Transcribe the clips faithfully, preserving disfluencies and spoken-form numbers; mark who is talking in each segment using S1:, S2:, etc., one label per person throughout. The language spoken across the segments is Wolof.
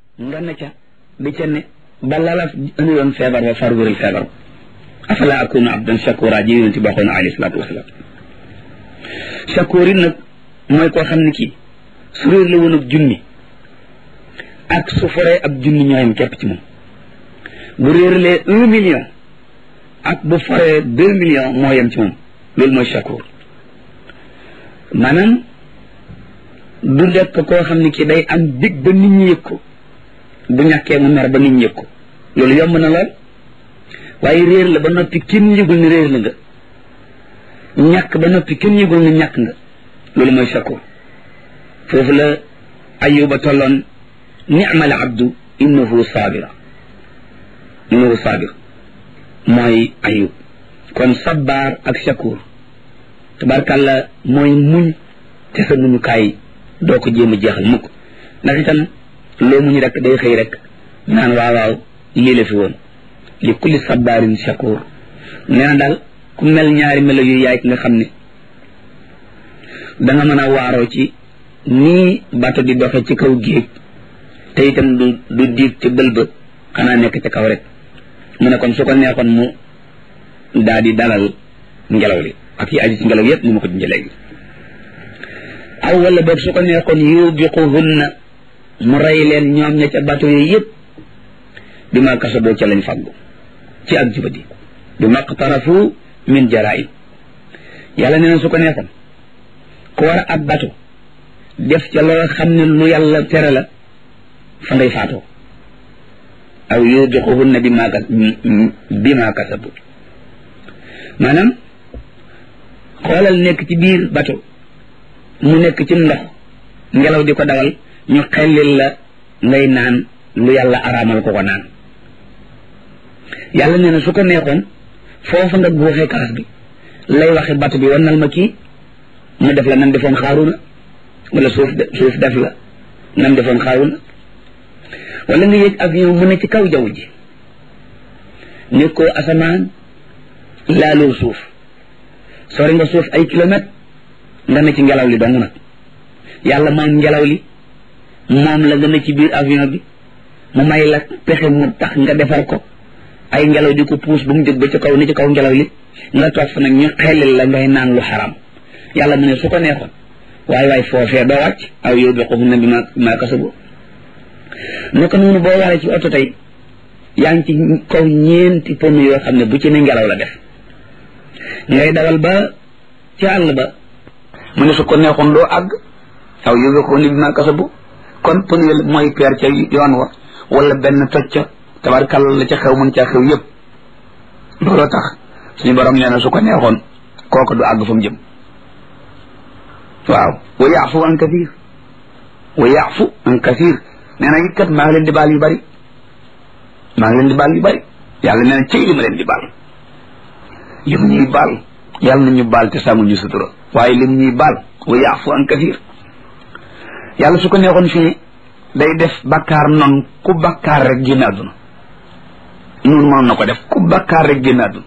S1: nga ne ca di ca ne ba lala indi woon feebar ba far wéral feebar afala akunu abdan shakura ji yonent bi waxoon alayhi salaatu wasalaam shakur it nag mooy koo xam ne kii su réer la woon ab junni ak su foree ab junni ñooyam képp ci moom bu réeralee un million ak bu foree deux millions moo yem ci moom loolu mooy shakur maanaam du nekk koo xam ne kii day am dig ba nit ñi yëg ko bu ñàkkee mu mer ba nit ñi yëg ko loolu yomb na lool waaye réer la ba noppi kenn yëgul ni réer la nga ñàkk ba noppi kenn yëgul ni ñàkk nga loolu mooy shakur foofu la ayuba tolloon ni'mal abdu innahu sabira innahu sabir mooy ayub kon sabbaar ak shakur tabarkàlla mooy muñ te sa muñukaay doo ko jéem a jeexal mukk ndax itam loo muñ rek day xëy rek naan waaw waaw lii la fi woon li kulli sabbaarin shakur nee na daal ku mel ñaari melo yu yaay ki nga xam ne da nga mën a waaroo ci nii bato di doxe ci kaw géej te itam du du diig ci bël ba xanaa nekk ci kaw rek mu ne kon su ko neexoon mu daal di dalal ngelaw li ak yi aju ci ngelaw yëpp ni ma ko junjee léegi aw wala boog su ko neexoon yubiquhunna mu rey leen ñoom ña ca bato yi yëpp bi ma kasaboo ca lañ faggu ci ak jubadi bi ma qtarafu min jaraim yàlla nee na su ko neexoon ku war a ab bato def ca loo xam ne lu yàlla tere la fa ngay faatoo aw yubiquhunna bi ma bi ma kasabu maanaam xoolal nekk ci biir bato mu nekk ci ndox ngelaw di ko dawal ñu xellil la ngay naan lu yàlla araamal ko ko naan yàlla nee na su ko neexoon foofa nga buuxee kaas bi lay waxe bato bi wannal ma kii mu def la nan defoon xaaruna wala suuf suuf def la nan defoon xaaruna wala nga yëg avion mu ne ci kaw jaww ji nekkoo asamaan laaloo suuf sori nga suuf ay kilomètre nga ne ci ngelaw li dong nag yàlla moom ngelaw li moom la nga ne ci biir avion bi mu may la pexe mu tax nga defar ko ay ngelaw di ko puus ba mu jóg ba ci kaw ni ci kaw ngelaw li nga toog fa nag ñu xelil la ngay naan lu xaram yàlla mu ne su ko neexoon waaye waaye foofee doo wàcc aw yubiquhunna bi ma ma kasabu naka noonu boo waree ci oto tey yaa ngi ci kaw ñeenti pneu yoo xam ne bu ci ne ngelaw la def ngay dawal ba ci àll ba mu ne su ko neexoon doo àgg aw yubiquhunna bi ma kasabu kon pneu mooy peer ca yoon wa wala benn toj ca tabarkàlla la ca xew mën caa xew yëpp looloo tax suñu borom nee na su ko neexoon kooku du àgg fa mu jëm waaw wa yaafu an kathir wa yaafu an kathir nee na it kat maa ngi leen di baal yu bari maa ngi leen di baal yu bari yàlla nee na cëy li ma leen di baal li mu ñuy baal yàlla na ñu baal te sàmm ñu sutura waaye li mu ñuy baal wa yaafu an kathir yàlla su ko neexoon fii day def bakkaar noonu ku bakkaar rek génn àdduna noonu mënoon na ko def ku bakkaar rek génn àdduna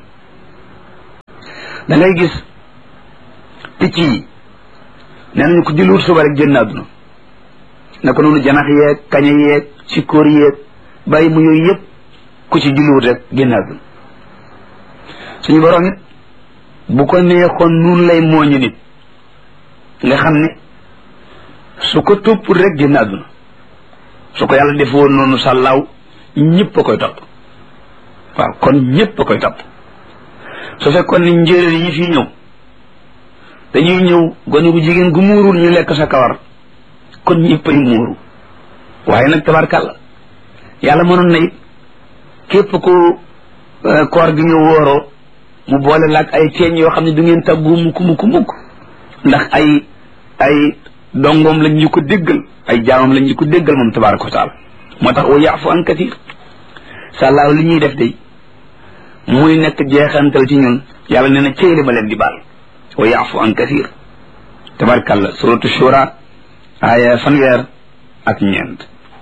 S1: da ngay gis picc yi nee nañu ko julliwut suba rek génn àdduna naka noonu janax yeeg kaña yeeg sikkoor yeeg bàyyi mu yooyu yëpp ku ci julliwut rek génn àdduna suñu borom it bu ko neexoon noonu lay mooñu nit nga xam ne su ko topp rek génn àdduna su ko yàlla def woon noonu sàllaaw ñëpp a koy topp waaw kon ñëpp a koy topp su fekkoon ne njéeréer yi fii ñëw dañuy ñëw gone gu jigéen gu muurul ñu lekk sa kawar kon ñëpp ay muuru waaye nag tabarkàlla yàlla mënoon na it képp ku koor gi ñëw wóoroo mu boole laak ay teeñ yoo xam ne du ngeen tàggu mukk mukk mukk ndax ay ay dongoom lañ ñu ko déggal ay jaamam lañ ñu ko déggal moom tabaraka wa taala moo tax wa yaafu an kathir sàllaaw li ñuy def day muy nekk jeexantal ci ñun yàlla nee na céyli ma leen di baal wa yaafu an kathir tabarakàllah suratu shura aaya fanweer ak ñeent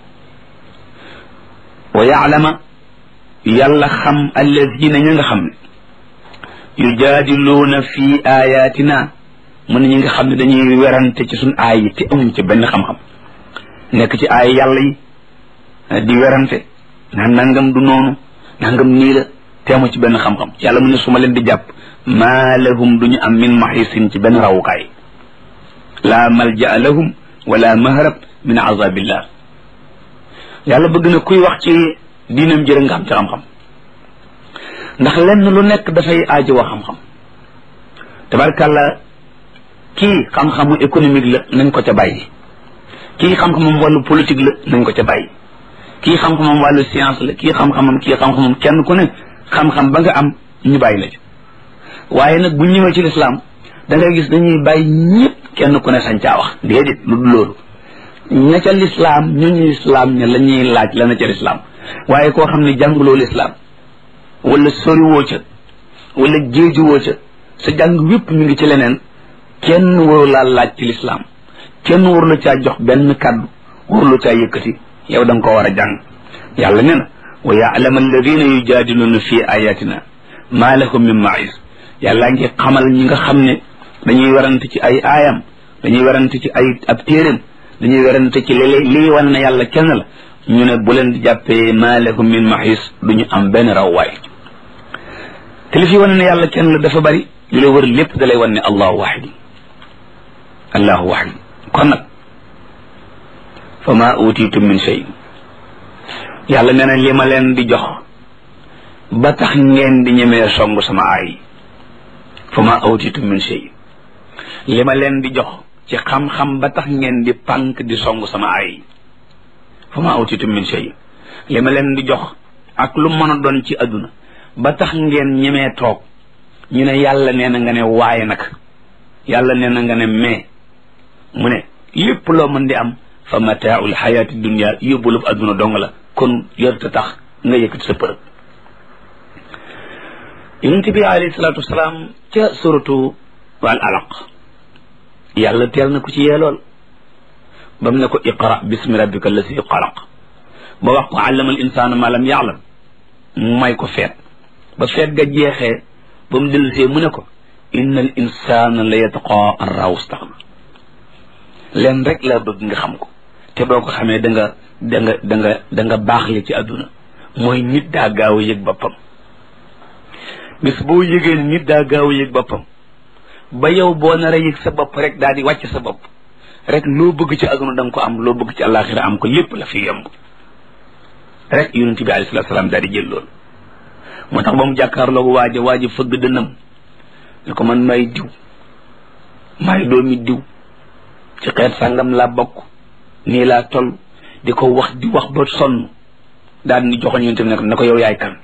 S1: wa yaalama yàlla xam alladina ña nga xam ne yujaadiluuna fi ayatina mën ñi nga xam ne dañuy werante ci suñ aay yi te amuñ ci benn xam-xam nekk ci aay yàlla yi di werante naan nangam du noonu nangam nii la teemu ci benn xam-xam yàlla mu ne su ma leen di jàpp maa lahum duñu am min maxisin ci benn rawukaay laa malja lahum wala mahrab min azabillah yàlla bëgg na kuy wax ci diinam jërë nga am ci xam-xam ndax lenn lu nekk dafay aajo wa xam-xam tabarkàlla kii xam-xamu économique la nañ ko ca bàyyi kii xam-xamam wàllu politique la nañ ko ca bàyyi kii xam-xamam wàllu science la kii xam-xamam kii xam-xamam kenn ku ne xam-xam ba nga am ñu bàyyi la ci waaye nag bu ñëwee ci lislaam da ngay gis dañuy bàyyi ñëpp kenn ku ne sañ caa wax déedéet lu dul loolu ña ca lislaam ñuñu lislaam ña la ñuy laaj la na ca lislaam waaye koo xam ne jànguloo lislaam wala soriwoo ca wala jéejuwoo ca sa jàng wépp mi ngi ci leneen kenn waru laa laaj ci lislaam kenn waru la caa jox benn kàddu waru la caa yëkkati yow da nga ko war a jàng yàlla nee na wa ya'lamu alladina yujadiluna fi ayatina ma lahum min ma'is yàlla ngi xamal ñi nga xam ne dañuy werante ci ay aayam dañuy werante ci ay ab téeréem dañuy werante ci léeg-léeg lii wan na yàlla kenn la ñu ne bu leen di jàppee ma lahum min ma'is duñu am benn rawwaay te li fi wan ne yàlla kenn la dafa bari li la wër lépp da lay wan ne allahu wahid allahu wahid kon nag fa ma utitum min shay yàlla nee na li ma leen di jox ba tax ngeen di ñemee song sama aay fa ma utitum min shay li ma leen di jox ci xam-xam ba tax ngeen di pànk di song sama aay fa ma utitum min shay li ma leen di jox ak lu mën a doon ci adduna ba tax ngeen ñemee toog ñu ne yàlla nee na nga ne waaye nag yàlla nee na nga ne mais mu ne lépp loo mën di am fa mataaul xayaati dunia yóbbulub adduna dong la kon yorta tax nga yëkkati sa përëb yonent bi alayhi salaatu wasalaam ca suratu wal alaq yàlla teel na ko ci yeelool ba mu ne ko iqra bismi rabbika allasi xalaq ba wax ko allama al insaana ma lam yaalam mu may ko feet ba feet ga jeexee ba mu dellusee mu ne ko inna al insana la yatqa an raahu staxna leen rek laa bëgg nga xam ko te boo ko xamee da nga da nga da nga da nga baaxle ci àdduna mooy nit daa gaaw a yëg boppam bis boo yëgee nit daa gaaw a yëg boppam ba yow boo nar a yëg sa bopp rek daal di wàcc sa bopp rek loo bëgg ci àdduna da nga ko am loo bëgg ci àllaaxira am ko lépp la fi yomb rek yonent bi alayhi salaatu salaam daal di jël loolu moo tax ba mu jàkkaarloo waaja waaja fëgg dënnam ne ko man may diw may doomi diw ci xeet sàngam laa bokk nii laa toll di ko wax di wax ba sonn daal di joxoñ yonent bi ne ko ne ko yow yaay kan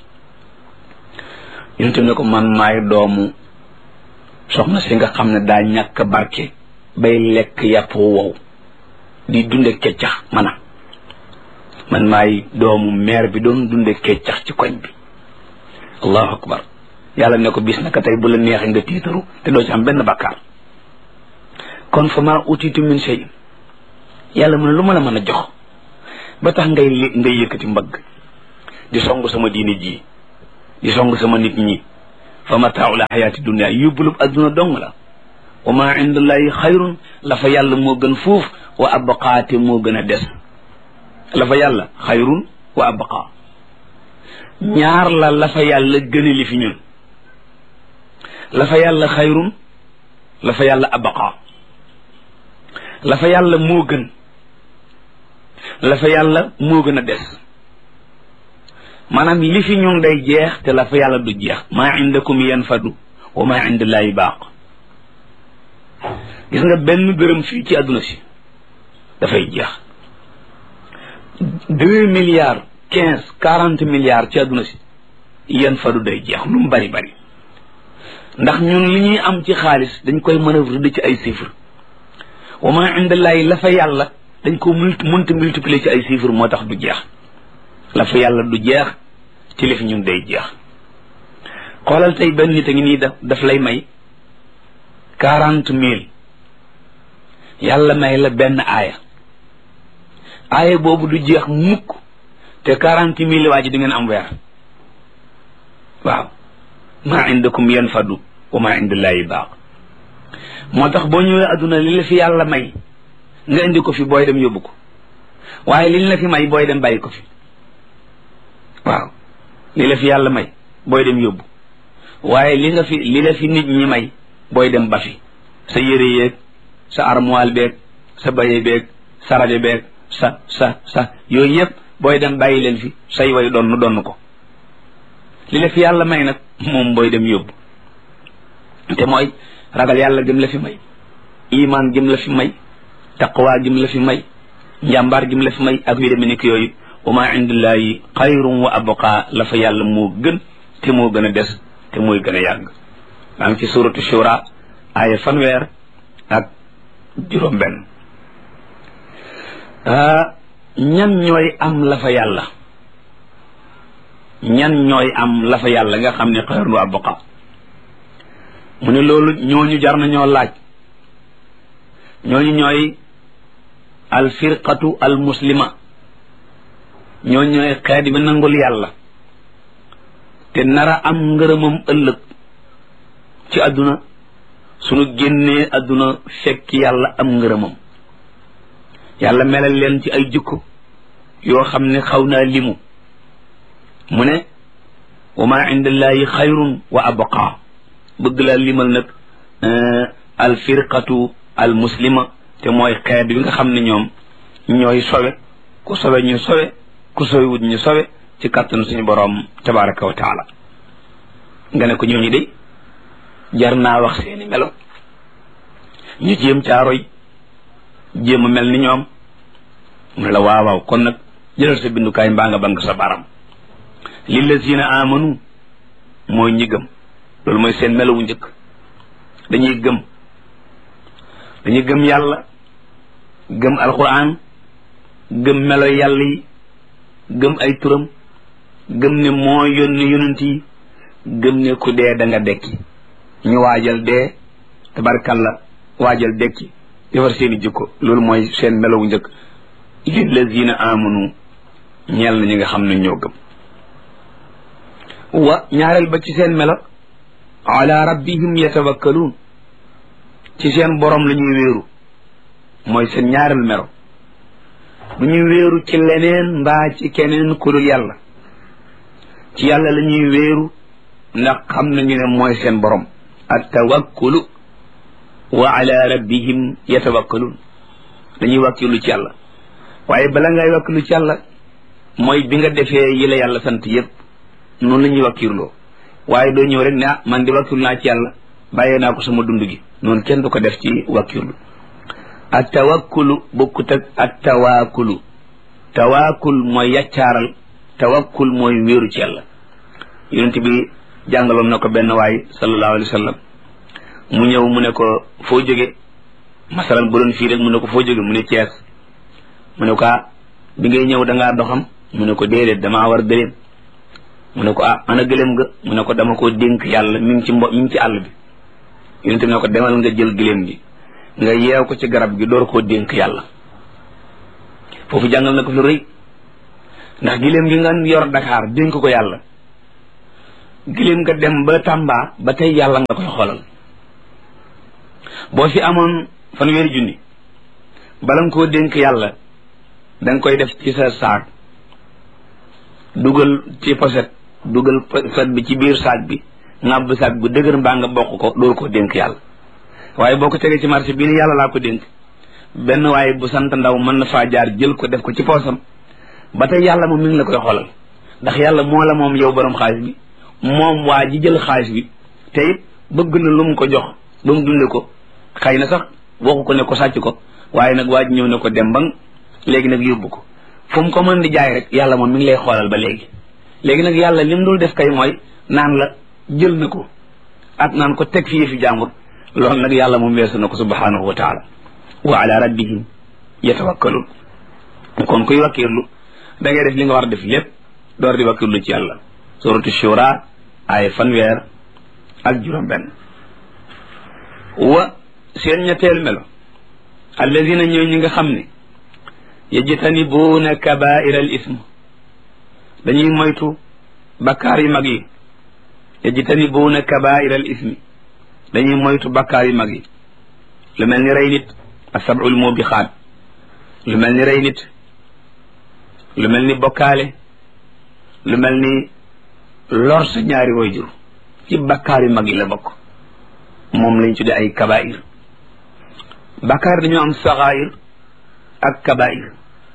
S1: yonent bi ne ko man maay doomu soxna si nga xam ne daa ñàkk barke bay lekk yàpp wow di dunde keccax mana man maay doomu meer bi doon dunde keccax ci koñ bi allahu akbar yàlla ne ko bis naka tey bu la neexee nga tiitaru te doo ci am benn bàkkaar kon fa maa utitu min shay yàlla mu ne lu ma la mën a jox ba tax ngay ngay yëkkati mbagg di song sama diine ji di song sama nit ñi fa mataaul xayaati dunia yóbbulub adduna dong la wa ma indallahi xayrun la fa yàlla moo gën fuuf wa abqaate moo gën a des la fa yàlla xayrun wa abqa ñaar la la fa yàlla gëne li fi ñun la fa yàlla xayrun la fa yàlla abqa la fa yàlla moo gën la fa yàlla moo gën a des maanaam li fi ñun day jeex te la fa yàlla du jeex maa indakum yanfadu wa maa indallahi baaq gis nga benn dërëm fii ci àdduna si dafay jeex deux milliards quinze quarante milliards ci àdduna si yanfadu day jeex lu mu bari bari ndax ñun li ñuy am ci xaalis dañ koy manœuvre ci ay chiffres wa maa indallahi la fa yàlla dañ ko mënta multiplier ci ay chiffres moo tax du jeex la fa yàlla du jeex ci li fi ñun day jeex xoolal tey benn nit a ngi nii daf daf lay may quarante mille yàlla may la benn aaya aaya boobu du jeex mukk te quarante mille waa ji di ngeen am weer waaw maa indakum yanfadu wa maa indallahi baaq moo tax boo ñëwee adduna li la fi yàlla may nga indi ko fi booy dem yóbbu ko waaye liñ la fi may booy dem bàyyi ko fi waaw li la fi yàlla may booy dem yóbbu waaye li nga fi li la fi nit ñi may booy dem ba fi sa yére yeeg sa armoire beeg sa baye beeg sa rajo beeg sa sa sa yooyu yëpp booy dem bàyyi leen fi say way donn donn ko li la fi yàlla may nag moom booy dem yóbbu te mooy ragal yàlla gëm la fi may iman gëm la fi may taqwa gëm la fi may njàmbaar gëm la fi may ak yu demee nekk yooyu wa ma indillahi xayrun wa abqa la fa yàlla moo gën te moo gën a des te mooy gën a yàgg maa ngi ci suratu shura aaya fanweer ak juróom benn ñan ñooy am la fa yàlla ñan ñooy am la fa yàlla nga xam ne xayrun wa abqa mu ne loolu ñooñu jar na ñoo laaj ñooñu ñooy al firqatu al muslima ñooñu ñooy xeet bi nangul yàlla te nara am ngërëmam ëllëg ci àdduna sunu génnee àdduna fekk yàlla am ngërëmam yàlla melal leen ci ay jukko yoo xam ne xaw naa limu mu ne wa ma indallahi xayrun wa abqa bëgg laa limal nag al firqatu al muslima te mooy xeet bi nga xam ne ñoom ñooy sowe ku sowe ñu sowe ku sowe wut ñu sowe ci kàttanu suñu boroom tabaraka wa taala nga ne ko ñooñu de jar naa wax seeni melo ñu jéem caaroy jéem a mel ni ñoom mu ne la waaw waaw kon nag jëlal sa bindukaay mbaa nga bank sa baram lillazina amanu mooy ñi gëm loolu mooy seen melo wu njëkk dañuy gëm dañuy gëm yàlla gëm alquran gëm melo yàlla yi gëm ay turam gëm ne moo yónni yonent yi gëm ne ku dee da nga dekki ñu waajal dee tabarkalla waajal dekki defar seeni jikko loolu mooy seen melo wu njëkk lillazina amanu ñeel na ñi nga xam ne ñoo gëm wa ñaareel ba ci seen melo ala rabbihim yatawakkaluun ci seen borom la ñuy wéeru mooy seen ñaareel melo du ñuy wéeru ci leneen mbaa ci keneen ku dul yàlla ci yàlla la ñuy wéeru ndax xam nañu ne mooy seen borom at tawakkulu wa ala rabbihim yatawakkaluun dañuy wàkkilu ci yàlla waaye bala ngay wàkkilu ci yàlla mooy bi nga defee yi la yàlla sant yépp noonu la ñuy wàkkirloo waaye doo ñëw rek ne ah man di wàkkirlu naa ci yàlla bàyyee naa ko sama dund gi noonu kenn du ko def ci wàkkirlu at tawakkulu bokkut ak at tawaakulu tawaakul mooy yaccaaral tawakkul mooy wéeru ci yàlla yonent bi jàngaloon na ko benn waay sallallahu alayhi wa sallam mu ñëw mu ne ko foo jóge masalan bu doon fii rek mu ne ko foo jóge mu ne Cees mu ne ko ah bi ngay ñëw da ngaa doxam mu ne ko déedéet damaa war gëléem mu ne ko ah ana gëléem nga mu ne ko dama koo dénk yàlla mi ngi ci mbo mi ngi ci àll bi yonent bi ne ko demal nga jël gëléem gi nga yeew ko ci garab gi door koo dénk yàlla foofu jàngal na ko fi rëy ndax gëléem gi nga yor Dakar dénk ko yàlla gëléem nga dem ba Tamba ba tey yàlla nga koy xoolal boo fi amoon fanweeri junni bala nga koo dénk yàlla da nga koy def ci sa saak dugal ci poset dugal poset bi ci biir saak bi ngàbb saak bu dëgër mbaa nga bokk ko door koo dénk yàlla waaye boo ko tegee ci marché bi ni yàlla laa ko dénk benn waaye bu sant ndaw mën na faa jaar jël ko def ko ci poosam ba tey yàlla moom mi ngi la koy xoolal ndax yàlla moo la moom yow borom xaalis bi moom waa ji jël xaalis bi te it bëgg na lu mu ko jox ba mu dunde ko xëy na sax waxu ko ne ko sàcc ko waaye nag waa ji ñëw ne ko dem ba léegi nag yóbbu ko fu mu ko mën di jaay rek yàlla moom mi ngi lay xoolal ba léegi léegi nag yàlla lim dul def kay mooy naan la jël na ko ak naan ko teg fi yëfi jàmbur loolu nag yàlla moom weesu na ko subhanahu wa taala wa ala rabbihim yatawakkalun kon kuy wakkirlu da ngay def li nga war a def lépp door di wakkirlu ci yàlla suratu shura ay fanweer ak juróom benn wa seen ñetteel melo alladina ñooy ñi nga xam ne yajtanibuuna kabaira al ism dañuy moytu bakkaar yu mag yi yajtanibuuna kabaira al ismi dañuy moytu bakkaar yu mag yi lu mel ni rey nit asabul mubixaat lu mel ni rey nit lu mel ni bokkaale lu mel ni lor sa ñaari wayjur ci bakkaar yu mag yi la bokk moom lañ tudde ay kabair bakkaar dañoo am saxaayir ak kabair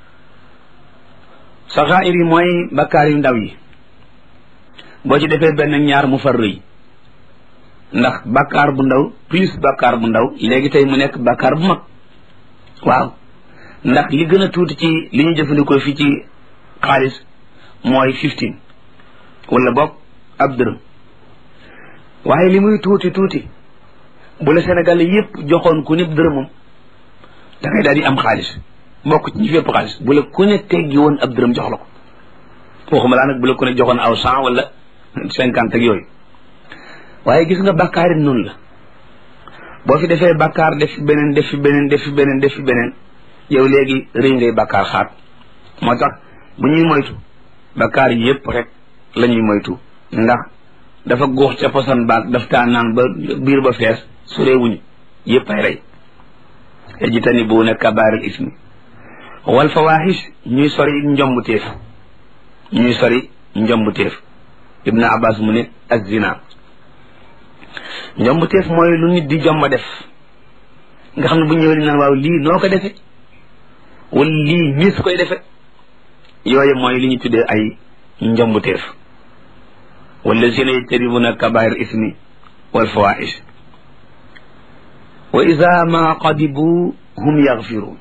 S1: saxaayir yi mooy bakkaar yu ndaw yi boo ci defee benn ñaar mu far rëy ndax bakkaar bu ndaw plus bakkaar bu ndaw léegi tey mu nekk bakkaar bu mag waaw ndax li gën a tuuti ci li ñu jëfandikoo fii ci xaalis mooy fifteen wala boog ab dërëm waaye li muy tuuti tuuti bu la Sénégal yépp joxoon ku nekk dërëmam da ngay daal di am xaalis bokk ci ñi fépp xaalis bu la ku ne teggi woon ab dërëm jox la ko waxuma laa nag bu la ku ne joxoon aw cent wala cinquante ak yooyu waaye gis nga bàkkaar yi noonu la boo fi defee bàkkaar def fi beneen def fi beneen def fi beneen def fi beneen yow léegi rëy ngay bàkkaar xaat moo tax bu ñuy moytu bàkkaar yi yépp rek la ñuy moytu ndax dafa góox ca posan baag daf taa naan ba biir ba fees su réewuñu yépp ay rey yajtanibuuna kabaa'iril ismi wal fawaahish ñuy sori njombuteef ñuy sori njombuteef ibnu abbas mu ne az-zina njombuteef mooy lu nit di jomba def nga xam ne bu ñëwee naan waaw lii noo ko defe wala lii mis koy defe yooyu mooy li ñu tuddee ay njombuteef wallazina yajtanibuna kabaa'ir ismi wal fawaahish wa iza ma qadibu hum yaghfirun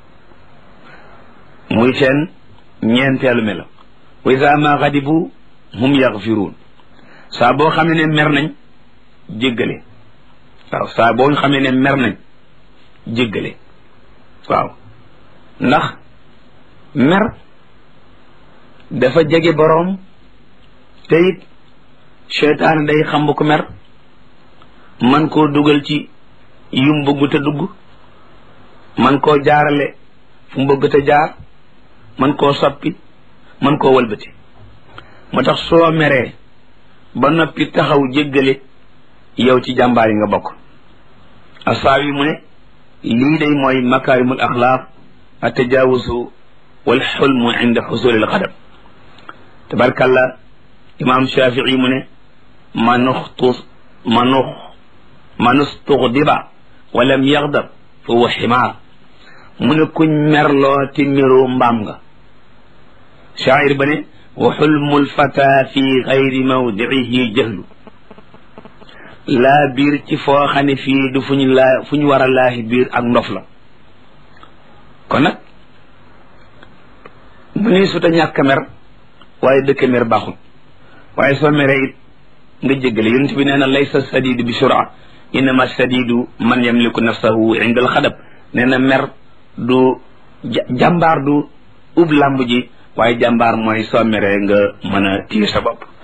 S1: muy seen ñeenteelu melo wa iza ma qadibu hum yaghfirun saa boo xam ne mer nañ jéggale waaw saa boo xam ne mer nañ jéggale waaw ndax mer dafa jege boroom te it seytaan day xam ko mer man koo dugal ci yum bëgg te dugg man koo jaarale fu mu bëgg te jaar man koo soppi man koo walbati moo tax soo meree ba noppi taxaw jéggale yow ci jàmbaar yi nga bokk asaawi mu ne lii day mooy makaarimul axlaaq at-tajaawuzu wal xulmu inda xusulil xadab tabarkalla imaam Shafii mu ne manuxtu manux manustuxdiba walam yaxdab fa huwa ximaar mu ne kuñ merloo ti meroo mbaam nga shaacir ba ne wa xulmul fata fi gayri mawdicihi jahlu laa biir ci foo xam ne fii du fu ñu laa fu ñu war a laahi biir ak ndof la kon nag bu ñuy suta ñàkk mer waaye dëkk mer baaxul waaye soo meree it nga jéggale yonent bi nee na laysa sadidu bi sura innama sadidu man yamliku nafsahu inda al xadab nee na mer du jàmbaar du ub làmb ji waaye jàmbaar mooy soo meree nga mën a tiir sa bopp